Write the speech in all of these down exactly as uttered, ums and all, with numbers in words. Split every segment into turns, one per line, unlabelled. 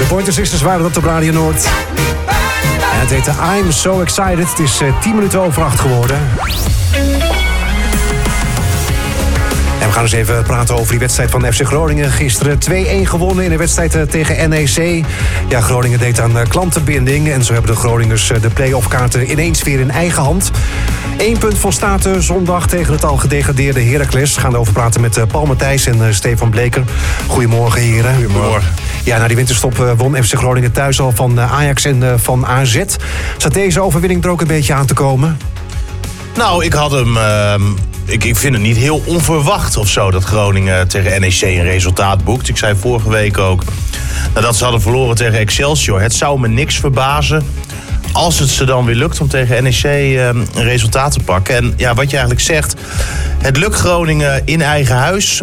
Pointer Sisters waren dat op Radio Noord. En het heette I'm So Excited. Het is uh, tien minuten over acht geworden. En we gaan eens even praten over die wedstrijd van F C Groningen. Gisteren twee-een gewonnen in de wedstrijd uh, tegen N E C. Ja, Groningen deed aan uh, klantenbinding. En zo hebben de Groningers uh, de play-off kaarten ineens weer in eigen hand. Eén punt volstaat uh, zondag tegen het al gedegradeerde Heracles. We gaan erover praten met uh, Paul Matthijs en uh, Stefan Bleker. Goedemorgen, heren.
Goedemorgen.
Ja, na die winterstop uh, won F C Groningen thuis al van uh, Ajax en uh, van A Z. Zat deze overwinning er ook een beetje aan te komen?
Nou, ik had hem... Uh, ik, ik vind het niet heel onverwacht of zo dat Groningen tegen N E C een resultaat boekt. Ik zei vorige week ook, nadat ze hadden verloren tegen Excelsior, het zou me niks verbazen als het ze dan weer lukt om tegen N E C uh, een resultaat te pakken. En ja, wat je eigenlijk zegt, het lukt Groningen in eigen huis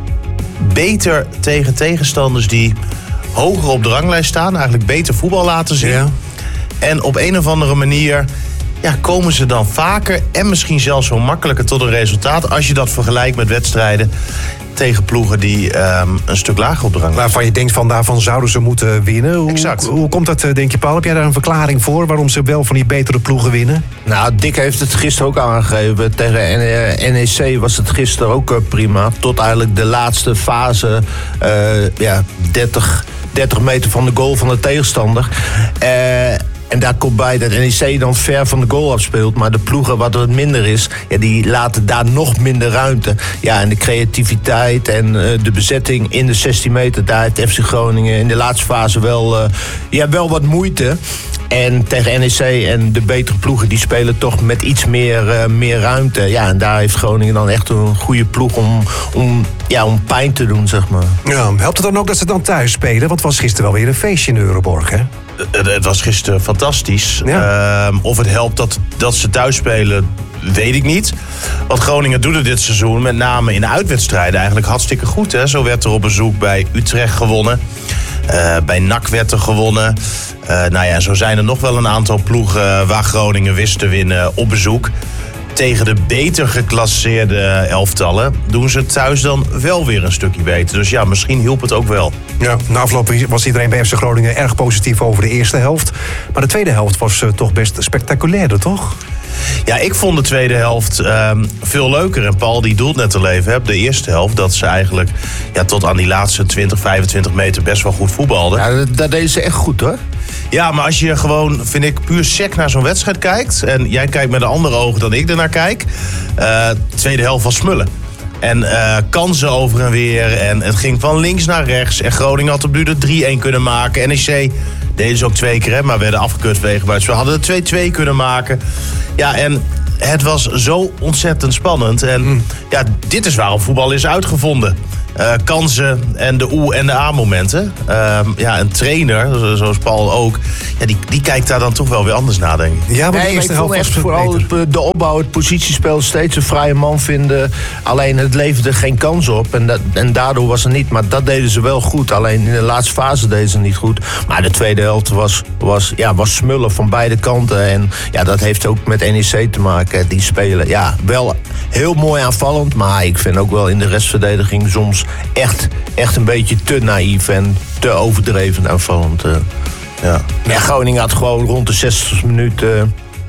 beter tegen tegenstanders die hoger op de ranglijst staan, eigenlijk beter voetbal laten zien. Ja. En op een of andere manier ja, komen ze dan vaker en misschien zelfs wel makkelijker tot een resultaat als je dat vergelijkt met wedstrijden tegen ploegen die um, een stuk lager op de rang.
Waarvan je denkt van daarvan zouden ze moeten winnen. Hoe,
exact.
Hoe komt dat, denk je, Paul? Heb jij daar een verklaring voor waarom ze wel van die betere ploegen winnen?
Nou, Dick heeft het gisteren ook aangegeven. Tegen N E C was het gisteren ook prima. Tot eigenlijk de laatste fase, uh, ja, dertig, dertig meter van de goal van de tegenstander. Uh, En daar komt bij dat N E C dan ver van de goal afspeelt. Maar de ploegen wat het minder is, ja, die laten daar nog minder ruimte. Ja, en de creativiteit en uh, de bezetting in de zestien meter, daar heeft F C Groningen in de laatste fase wel, uh, ja, wel wat moeite. En tegen N E C en de betere ploegen, die spelen toch met iets meer, uh, meer ruimte. Ja, en daar heeft Groningen dan echt een goede ploeg om, om, ja, om pijn te doen, zeg maar.
Ja, helpt het dan ook dat ze dan thuis spelen? Want het was gisteren wel weer een feestje in Euroborg, hè?
Het, het was gisteren fantastisch. Ja. Uh, of het helpt dat, dat ze thuis spelen, weet ik niet. Want Groningen doet het dit seizoen, met name in de uitwedstrijden, eigenlijk hartstikke goed. Hè? Zo werd er op bezoek bij Utrecht gewonnen. Uh, bij N A C werd er gewonnen. Uh, nou ja, zo zijn er nog wel een aantal ploegen waar Groningen wist te winnen op bezoek. Tegen de beter geclasseerde elftallen doen ze het thuis dan wel weer een stukje beter. Dus ja, misschien hielp het ook wel.
Ja, na afloop was iedereen bij F C Groningen erg positief over de eerste helft. Maar de tweede helft was uh, toch best spectaculairder, toch?
Ja, ik vond de tweede helft uh, veel leuker. En Paul die doelt net al even, hè, de eerste helft, dat ze eigenlijk ja, tot aan die laatste twintig, vijfentwintig meter best wel goed voetbalden.
Ja, dat, dat deden ze echt goed, hoor.
Ja, maar als je gewoon, vind ik, puur sec naar zo'n wedstrijd kijkt, en jij kijkt met een andere ogen dan ik ernaar kijk, uh, de tweede helft was smullen. En uh, kansen over en weer. En het ging van links naar rechts. En Groningen had op nu de drie-een kunnen maken. N E C deden ze ook twee keer, hè, maar werden afgekeurd wegen buiten. We hadden de twee-twee kunnen maken. Ja, en het was zo ontzettend spannend. En mm. ja, dit is waarom voetbal is uitgevonden. Uh, kansen en de oe- en de a-momenten. Uh, ja, een trainer, zoals Paul ook, ja, die, die kijkt daar dan toch wel weer anders naar, denk ik.
Ja, maar nee, de eerste helft was vooral het, de opbouw, het positiespel, steeds een vrije man vinden. Alleen het leverde geen kans op. En, dat, en daardoor was het niet. Maar dat deden ze wel goed. Alleen in de laatste fase deden ze niet goed. Maar de tweede helft was, was, ja, was smullen van beide kanten. En ja, dat heeft ook met N E C te maken. Die spelen, ja, wel heel mooi aanvallend. Maar ik vind ook wel in de restverdediging soms echt, echt een beetje te naïef en te overdreven aanvallend. Uh. Ja. Ja, Groningen had gewoon rond de zestig minuten uh,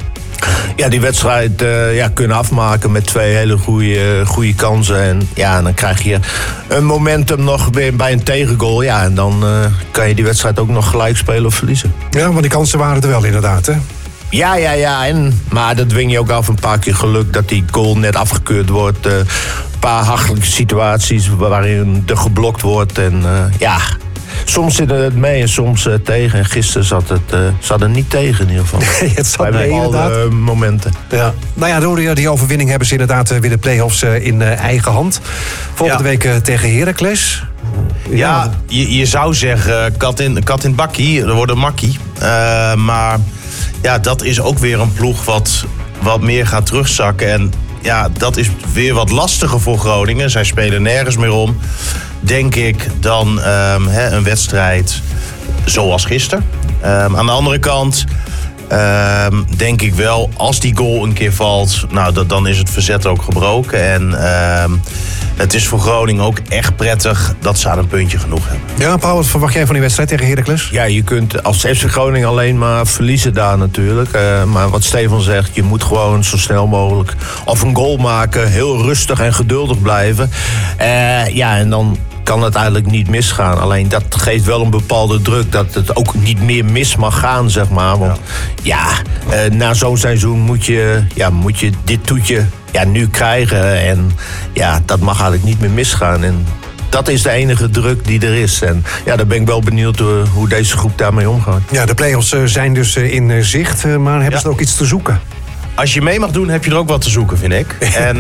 ja, die wedstrijd uh, ja, kunnen afmaken met twee hele goede kansen. En ja, dan krijg je een momentum nog weer bij een tegengoal. Ja, en dan uh, kan je die wedstrijd ook nog gelijk spelen of verliezen.
Ja, maar die kansen waren er wel inderdaad, hè?
Ja, ja, ja. En, maar dat dwing je ook af, een paar keer geluk dat die goal net afgekeurd wordt. Uh, een paar hachelijke situaties waarin er geblokt wordt. En uh, ja, soms zit het mee en soms uh, tegen. En gisteren zat het, uh, zat het niet tegen in ieder geval.
Nee, het zat mee inderdaad.
Uh, momenten.
Ja. Nou ja, door die overwinning hebben ze inderdaad uh, weer de play-offs uh, in uh, eigen hand. Volgende ja. week uh, tegen Heracles.
Ja, ja je, je zou zeggen, kat in, kat in bakkie, er wordt een makkie. Uh, maar ja, dat is ook weer een ploeg wat, wat meer gaat terugzakken. En ja, dat is weer wat lastiger voor Groningen. Zij spelen nergens meer om, denk ik, dan um, he, een wedstrijd zoals gisteren. Um, aan de andere kant, Uh, denk ik wel, als die goal een keer valt, nou, dat, dan is het verzet ook gebroken. En uh, het is voor Groningen ook echt prettig dat ze aan een puntje genoeg hebben.
Ja, Paul, wat verwacht jij van die wedstrijd tegen Heracles?
Ja, je kunt als F C Groningen alleen maar verliezen daar natuurlijk. Uh, maar wat Stefan zegt, je moet gewoon zo snel mogelijk of een goal maken, heel rustig en geduldig blijven. Uh, ja, en dan kan het eigenlijk niet misgaan. Alleen dat geeft wel een bepaalde druk dat het ook niet meer mis mag gaan, zeg maar. Want ja, ja uh, na zo'n seizoen moet je, ja, moet je dit toetje ja, nu krijgen. En ja, dat mag eigenlijk niet meer misgaan. En dat is de enige druk die er is. En ja, daar ben ik wel benieuwd uh, hoe deze groep daarmee omgaat.
Ja, de play-offs uh, zijn dus uh, in uh, zicht, uh, maar hebben ja. ze ook iets te zoeken?
Als je mee mag doen, heb je er ook wat te zoeken, vind ik. En uh,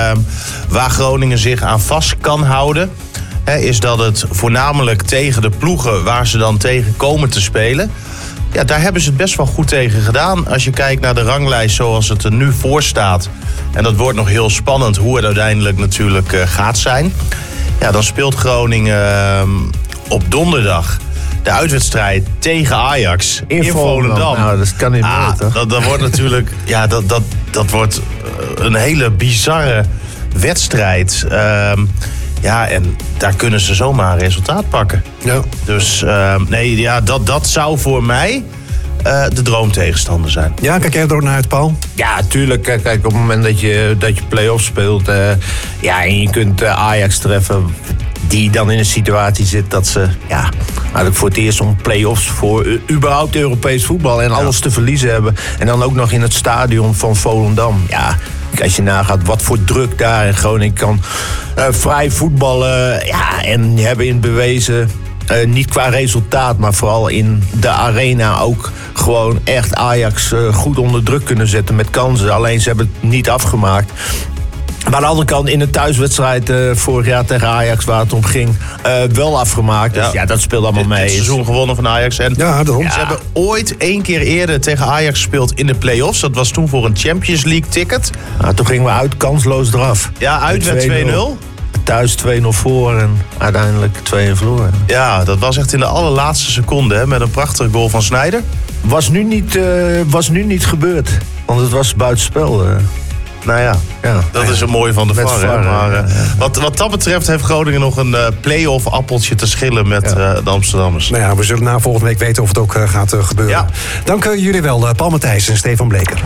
waar Groningen zich aan vast kan houden, He, is dat het voornamelijk tegen de ploegen waar ze dan tegen komen te spelen, ja, daar hebben ze het best wel goed tegen gedaan. Als je kijkt naar de ranglijst zoals het er nu voor staat, en dat wordt nog heel spannend hoe het uiteindelijk natuurlijk uh, gaat zijn. Ja, dan speelt Groningen uh, op donderdag de uitwedstrijd tegen Ajax in, in Volendam.
Volendam. Nou, dat kan niet
ah,
meer.
Dat, dat wordt natuurlijk, ja, dat, dat, dat wordt een hele bizarre wedstrijd. Uh, Ja, en daar kunnen ze zomaar een resultaat pakken.
Ja.
Dus uh, nee, ja, dat, dat zou voor mij uh, de droomtegenstander zijn.
Ja, kijk jij er ook naar uit, Paul?
Ja, tuurlijk. Kijk, op het moment dat je, dat je play-offs speelt, Uh, ja, en je kunt uh, Ajax treffen, die dan in een situatie zit dat ze ja, eigenlijk voor het eerst om play-offs voor uh, überhaupt Europees voetbal en ja. alles te verliezen hebben. En dan ook nog in het stadion van Volendam. Ja, als je nagaat wat voor druk daar in Groningen kan uh, vrij voetballen. Ja, en die hebben in bewezen, uh, niet qua resultaat, maar vooral in de arena ook gewoon echt Ajax uh, goed onder druk kunnen zetten met kansen. Alleen ze hebben het niet afgemaakt. Maar aan de andere kant, in de thuiswedstrijd uh, vorig jaar tegen Ajax, waar het om ging, uh, wel afgemaakt. Dus ja, ja dat speelt allemaal mee.
Het seizoen gewonnen van Ajax. En
ja, daarom.
Ja. Ze hebben ooit één keer eerder tegen Ajax gespeeld in de play-offs. Dat was toen voor een Champions League ticket.
Nou, toen gingen we uit kansloos eraf.
Ja, uit werd twee nul.
Thuis twee nul voor en uiteindelijk twee nul verloren.
Ja, dat was echt in de allerlaatste seconde, hè, met een prachtige goal van Sneijder.
Was nu niet, uh, was nu niet gebeurd, want het was buitenspel. Uh.
Nou ja, ja, dat is het mooie van de V A R. V A R maar, ja, ja. Wat, wat dat betreft heeft Groningen nog een uh, play-off appeltje te schillen met ja. uh, de Amsterdammers.
Nou ja, we zullen na volgende week weten of het ook uh, gaat uh, gebeuren. Ja. Dank uh, jullie wel, uh, Paul Matthijs en Stefan Bleker.